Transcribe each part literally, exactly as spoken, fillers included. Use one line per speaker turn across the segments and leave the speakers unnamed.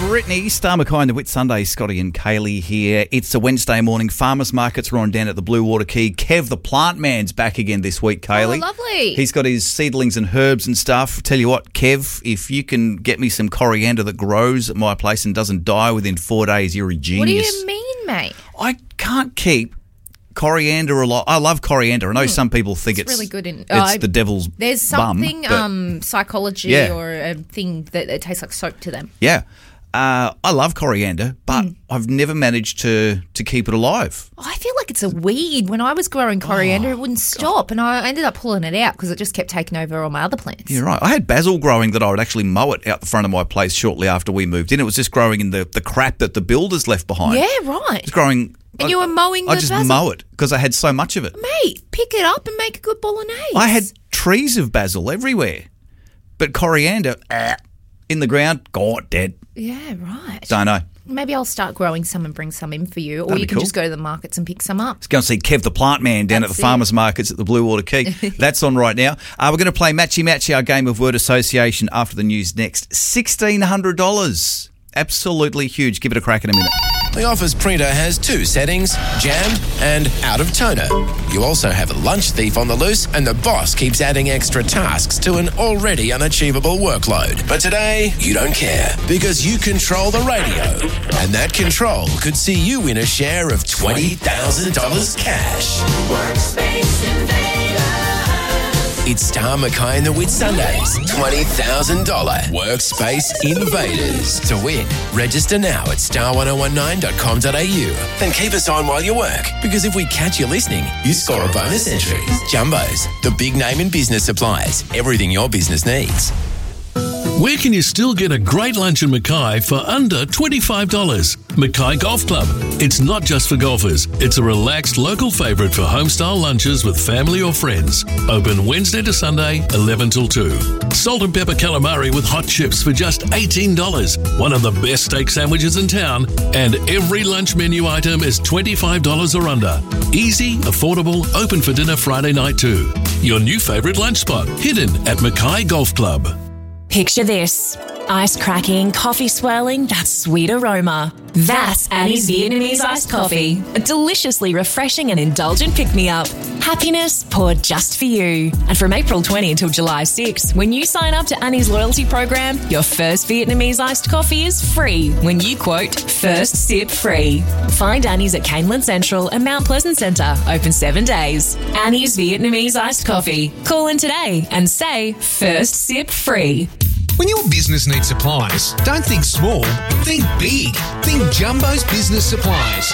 Brittany, Star Mackay and the Whit Sunday, Scotty and Kaylee here. It's a Wednesday morning. Farmers markets are on down at the Blue Water Quay. Kev, the plant man's back again this week, Kaylee.
Oh, lovely.
He's got his seedlings and herbs and stuff. Tell you what, Kev, if you can get me some coriander that grows at my place and doesn't die within four days, you're a genius.
What do you mean, mate?
I can't keep coriander a lot. I love coriander. I know mm. some people think it's,
it's really good. In,
it's
uh,
the devil's
There's something
bum, but,
um, psychology
yeah.
or a thing that it tastes like soap to them.
Yeah. Uh, I love coriander, but mm. I've never managed to, to keep it alive.
I feel like it's a weed. When I was growing coriander,
oh,
it wouldn't stop, and I ended up pulling it out because it just kept taking over all my other plants.
You're right. I had basil growing that I would actually mow it out the front of my place shortly after we moved in. It was just growing in the, the crap that the builders left behind.
Yeah, right.
It's growing.
And
I,
you were mowing
I
the
just
basil?
mow it because I had so much of it.
Mate, pick it up and make a good bolognese.
I had trees of basil everywhere, but coriander uh, in the ground, God, dead.
Yeah, right.
Don't know.
Maybe I'll start growing some and bring some in for you, or
That'd
you
be
can
cool.
just go to the markets and pick some up.
Let's go and see Kev the plant man down
That's
at the
it.
farmers markets at the Blue Water Quay. That's on right now. Uh, we're going to play Matchy Matchy, our game of word association, after the news next. sixteen hundred dollars. Absolutely huge. Give it a crack in a minute.
The Office printer has two settings, jammed and out of toner. You also have a lunch thief on the loose, and the boss keeps adding extra tasks to an already unachievable workload. But today, you don't care, because you control the radio. And that control could see you win a share of twenty thousand dollars cash. Workspace Invaders. It's Star Mackay and the Whit Sundays twenty thousand dollars Workspace Invaders. To win, register now at star ten nineteen dot com dot a u. Then keep us on while you work, because if we catch you listening, you score a bonus entry. Jumbo's, the big name in business supplies. Everything your business needs.
Where can you still get a great lunch in Mackay for under twenty-five dollars? Mackay Golf Club. It's not just for golfers. It's a relaxed local favourite for home-style lunches with family or friends. Open Wednesday to Sunday, eleven till two. Salt and pepper calamari with hot chips for just eighteen dollars. One of the best steak sandwiches in town. And every lunch menu item is twenty-five dollars or under. Easy, affordable, open for dinner Friday night too. Your new favourite lunch spot, hidden at Mackay Golf Club.
Picture this. Ice cracking, coffee swirling, that sweet aroma. That's Annie's Vietnamese iced coffee. A deliciously refreshing and indulgent pick-me-up. Happiness poured just for you. And from April twentieth until July sixth, when you sign up to Annie's loyalty program, your first Vietnamese iced coffee is free when you quote, first sip free. Find Annie's at Caneland Central and Mount Pleasant Centre, open seven days. Annie's Vietnamese iced coffee. Call in today and say, first sip free.
When your business needs supplies, don't think small, think big. Think Jumbo's Business Supplies.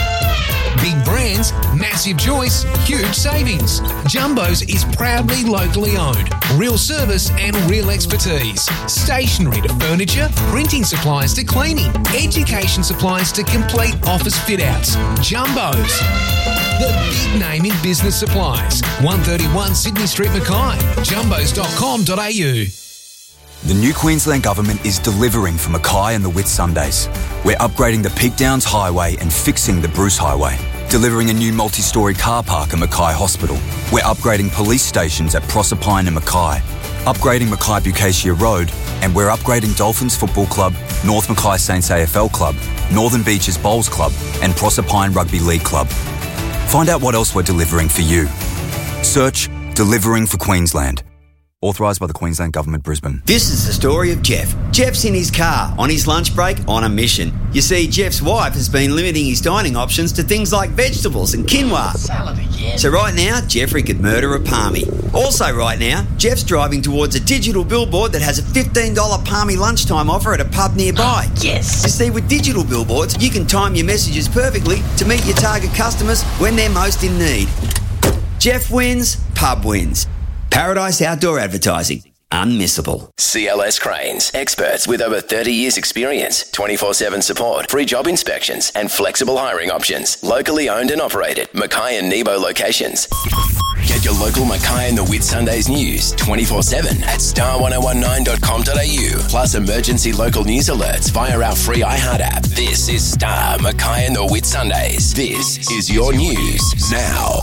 Big brands, massive choice, huge savings. Jumbo's is proudly locally owned. Real service and real expertise. Stationery to furniture, printing supplies to cleaning, education supplies to complete office fit-outs. Jumbo's. The big name in business supplies. one thirty-one Sydney Street, Mackay. jumbos dot com dot a u.
The new Queensland Government is delivering for Mackay and the Whit Sundays. We're upgrading the Peak Downs Highway and fixing the Bruce Highway. Delivering a new multi-storey car park at Mackay Hospital. We're upgrading police stations at Proserpine and Mackay. Upgrading Mackay Bucacia Road. And we're upgrading Dolphins Football Club, North Mackay Saints A F L Club, Northern Beaches Bowls Club and Proserpine Rugby League Club. Find out what else we're delivering for you. Search Delivering for Queensland. Authorised by the Queensland Government, Brisbane.
This is the story of Jeff. Jeff's in his car, on his lunch break, on a mission. You see, Jeff's wife has been limiting his dining options to things like vegetables and quinoa.
Salad again.
So right now, Jeffrey could murder a palmy. Also right now, Jeff's driving towards a digital billboard that has a fifteen dollars palmy lunchtime offer at a pub nearby.
Oh, yes.
You see, with digital billboards, you can time your messages perfectly to meet your target customers when they're most in need. Jeff wins, pub wins. Paradise Outdoor Advertising. Unmissable.
C L S Cranes. Experts with over thirty years experience. twenty-four seven support. Free job inspections and flexible hiring options. Locally owned and operated. Mackay and Nebo locations. Get your local Mackay and the Whit Sundays news twenty-four seven at star ten nineteen dot com dot a u. Plus emergency local news alerts via our free iHeart app. This is Star Mackay and the Whit Sundays. This is your news now.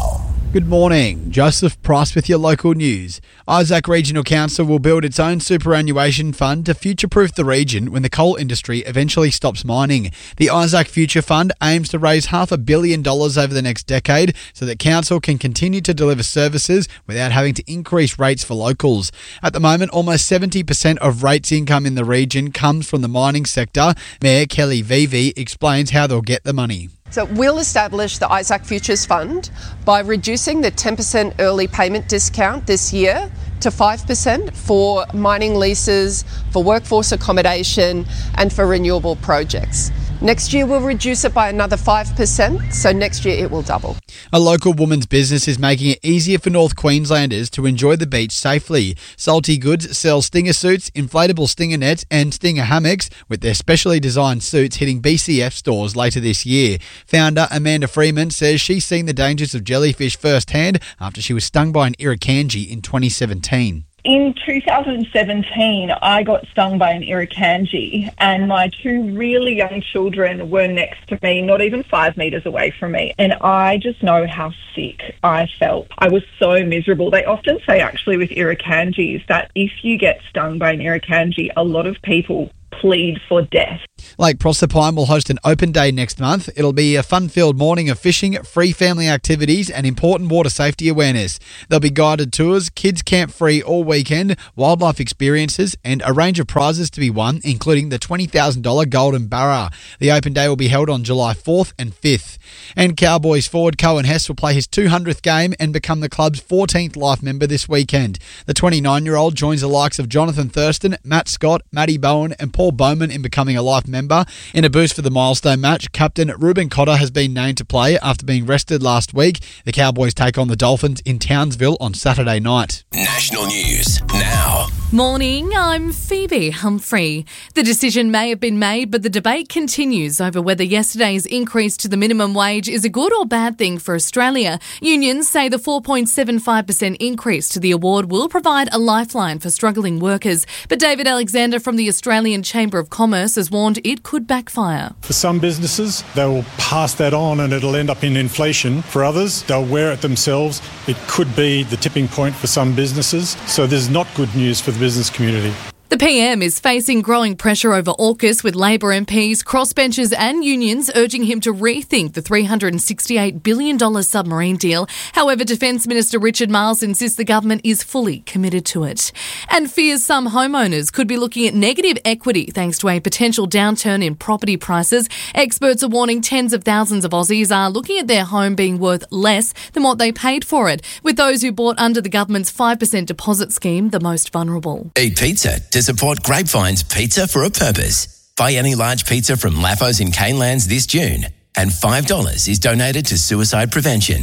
Good morning. Joseph Price with your local news. Isaac Regional Council will build its own superannuation fund to future-proof the region when the coal industry eventually stops mining. The Isaac Future Fund aims to raise half a billion dollars over the next decade so that council can continue to deliver services without having to increase rates for locals. At the moment, almost seventy percent of rates income in the region comes from the mining sector. Mayor Kelly Vivi explains how they'll get the money.
So we'll establish the Isaac Futures Fund by reducing the ten percent early payment discount this year to five percent for mining leases, for workforce accommodation and for renewable projects. Next year we'll reduce it by another five percent, so next year it will double.
A local woman's business is making it easier for North Queenslanders to enjoy the beach safely. Salty Goods sells Stinger suits, inflatable Stinger nets and Stinger hammocks, with their specially designed suits hitting B C F stores later this year. Founder Amanda Freeman says she's seen the dangers of jellyfish firsthand after she was stung by an irukandji in twenty seventeen.
In two thousand seventeen, I got stung by an irukandji and my two really young children were next to me, not even five metres away from me. And I just know how sick I felt. I was so miserable. They often say actually with irukandjis that if you get stung by an irukandji, a lot of people plead for death.
Lake Proserpine will host an open day next month. It'll be a fun-filled morning of fishing, free family activities and important water safety awareness. There'll be guided tours, kids camp free all weekend, wildlife experiences and a range of prizes to be won, including the twenty thousand dollars Golden Barra. The open day will be held on July fourth and fifth. And Cowboys forward Cohen Hess will play his two hundredth game and become the club's fourteenth life member this weekend. The twenty-nine-year-old joins the likes of Jonathan Thurston, Matt Scott, Matty Bowen and Paul Bowman in becoming a life member. In a boost for the milestone match, captain Ruben Cotter has been named to play after being rested last week. The Cowboys take on the Dolphins in Townsville on Saturday night.
National news now.
Morning, I'm Phoebe Humphrey. The decision may have been made, but the debate continues over whether yesterday's increase to the minimum wage is a good or bad thing for Australia. Unions say the four point seven five percent increase to the award will provide a lifeline for struggling workers. But David Alexander from the Australian Chamber of Commerce has warned it could backfire.
For some businesses, they will pass that on and it'll end up in inflation. For others, they'll wear it themselves. It could be the tipping point for some businesses. So there's not good news for the business community.
The P M is facing growing pressure over AUKUS, with Labor M Ps, crossbenchers and unions urging him to rethink the three hundred sixty-eight billion dollars submarine deal. However, Defence Minister Richard Marles insists the government is fully committed to it. And fears some homeowners could be looking at negative equity thanks to a potential downturn in property prices. Experts are warning tens of thousands of Aussies are looking at their home being worth less than what they paid for it, with those who bought under the government's five percent deposit scheme the most vulnerable.
Eat pizza to support Grapevine's Pizza for a Purpose. Buy any large pizza from Laffos in Canelands this June, and five dollars is donated to suicide prevention.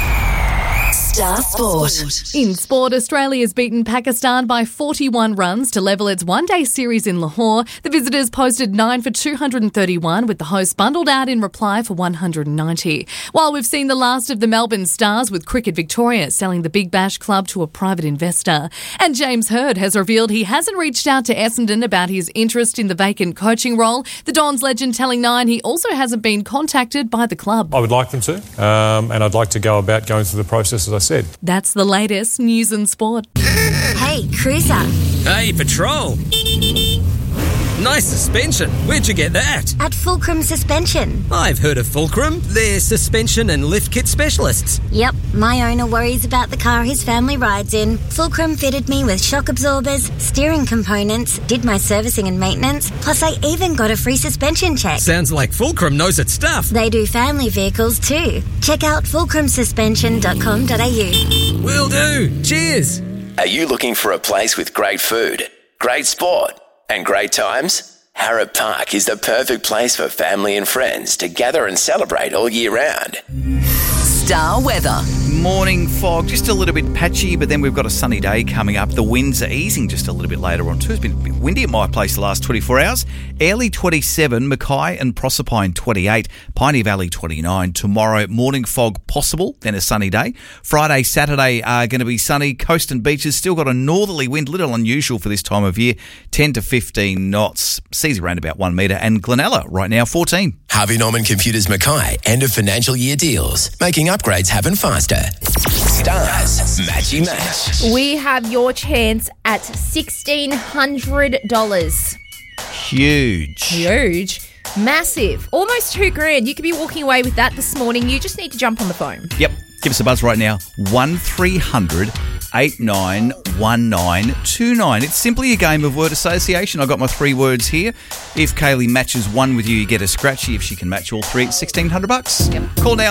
Star Sport.
In sport, Australia's beaten Pakistan by forty-one runs to level its one-day series in Lahore. The visitors posted nine for two hundred thirty-one, with the hosts bundled out in reply for one hundred ninety. While we've seen the last of the Melbourne Stars, with Cricket Victoria selling the Big Bash club to a private investor. And James Hird has revealed he hasn't reached out to Essendon about his interest in the vacant coaching role. The Dons legend telling Nine he also hasn't been contacted by the club.
I would like them to, um, and I'd like to go about going through the process as I said.
That's the latest news and sport.
Hey, Cruiser.
Hey, Patrol. Nice suspension. Where'd you get that?
At Fulcrum Suspension.
I've heard of Fulcrum. They're suspension and lift kit specialists.
Yep, my owner worries about the car his family rides in. Fulcrum fitted me with shock absorbers, steering components, did my servicing and maintenance, plus I even got a free suspension check.
Sounds like Fulcrum knows its stuff.
They do family vehicles too. Check out fulcrum suspension dot com dot a u.
Will do. Cheers.
Are you looking for a place with great food, great sport and great times? Harrop Park is the perfect place for family and friends to gather and celebrate all year round.
Star weather.
Morning fog, just a little bit patchy, but then we've got a sunny day coming up. The winds are easing just a little bit later on too. It's been a bit windy at my place the last twenty-four hours. Airlie twenty-seven, Mackay and Proserpine twenty-eight, Piney Valley twenty-nine. Tomorrow, morning fog possible, then a sunny day. Friday, Saturday are going to be sunny. Coast and beaches still got a northerly wind, little unusual for this time of year, ten to fifteen knots. Seas around about one metre. And Glenella right now, fourteen.
Harvey Norman Computers Mackay, end of financial year deals, making upgrades happen faster. Stars, Matchy Match.
We have your chance at sixteen hundred dollars.
Huge.
Huge. Massive. Almost two grand. You could be walking away with that this morning. You just need to jump on the phone.
Yep. Give us a buzz right now. one three hundred eight nine one nine two nine. It's simply a game of word association. I've got my three words here. If Kaylee matches one with you, you get a scratchy. If she can match all three, it's sixteen hundred bucks.
Yep.
Call now.